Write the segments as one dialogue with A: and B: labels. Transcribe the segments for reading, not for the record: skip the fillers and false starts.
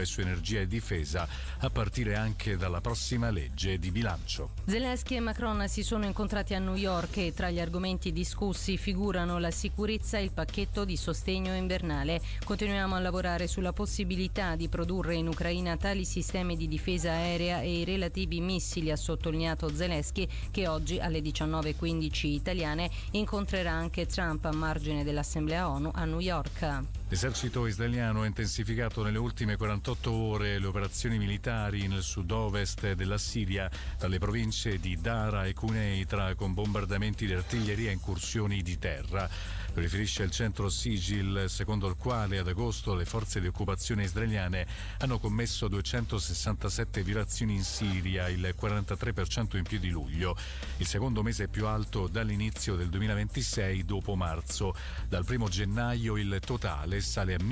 A: su energia e difesa, a partire anche dalla prossima legge di bilancio.
B: Zelensky e Macron si sono incontrati a New York e tra gli argomenti discussi figurano la sicurezza e il pacchetto di sostegno invernale. Continuiamo a lavorare sulla possibilità di produrre in Ucraina tali sistemi di difesa aerea e i relativi missili, ha sottolineato Zelensky, che oggi alle 19:15 italiane incontrerà anche Trump a margine dell'Assemblea ONU a New York.
A: L'esercito israeliano ha intensificato nelle ultime 48 ore le operazioni militari nel sud-ovest della Siria, dalle province di Dara e Quneitra, con bombardamenti di artiglieria e incursioni di terra. Lo riferisce il centro Sigil, secondo il quale ad agosto le forze di occupazione israeliane hanno commesso 267 violazioni in Siria, il 43% in più di luglio, il secondo mese più alto dall'inizio del 2026 dopo marzo. Dal 1 gennaio il totale sale a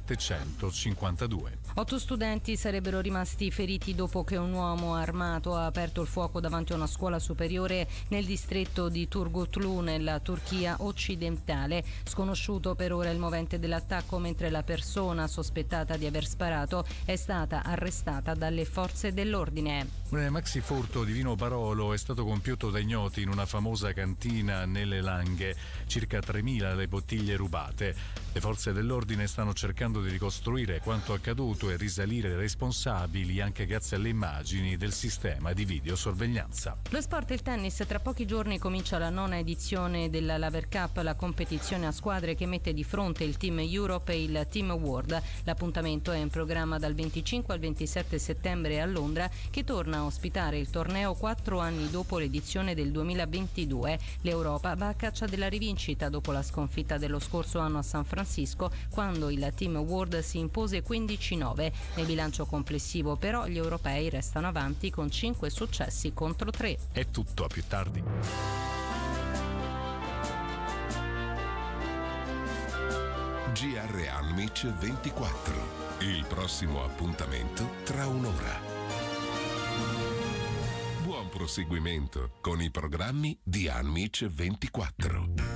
A: 1752.
B: 8 studenti sarebbero rimasti feriti dopo che un uomo armato ha aperto il fuoco davanti a una scuola superiore nel distretto di Turgutlu, nella Turchia occidentale. Sconosciuto per ora il movente dell'attacco, mentre la persona sospettata di aver sparato è stata arrestata dalle forze dell'ordine.
A: Un maxi furto di vino Barolo è stato compiuto da ignoti in una famosa cantina nelle Langhe, circa 3.000 le bottiglie rubate. Le forze dell'ordine stanno cercando di ricostruire quanto accaduto e risalire i responsabili anche grazie alle immagini del sistema di videosorveglianza.
B: Lo sport e il tennis. Tra pochi giorni comincia la 9ª edizione della Laver Cup, la competizione a squadre che mette di fronte il Team Europe e il Team World. L'appuntamento è in programma dal 25 al 27 settembre a Londra, che torna a ospitare il torneo 4 anni dopo l'edizione del 2022. L'Europa va a caccia della rivincita dopo la sconfitta dello scorso anno a San Francisco, quando il Team World si impose 15-9. Nel bilancio complessivo però gli europei restano avanti con 5 successi contro 3.
A: È tutto, a più tardi.
C: GR Amici 24. Il prossimo appuntamento tra un'ora. Buon proseguimento con i programmi di Amici 24.